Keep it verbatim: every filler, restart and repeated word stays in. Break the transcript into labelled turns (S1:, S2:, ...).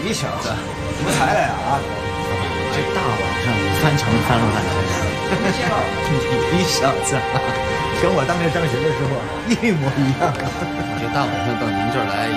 S1: 你小子怎么才来啊？
S2: 这大晚上翻墙翻了半天。
S1: 你小子跟我当年上学的时候一模一样。
S2: 这大晚上到您这儿来